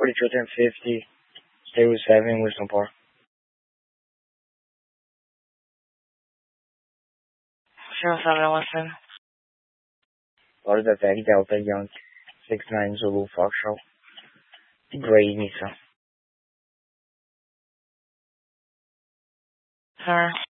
421050, stay with 7, Wilson Park. Zero 717. Florida Tech, Delta Yankee, 69 Zulu Foxtrot, gray Nissan. Sir.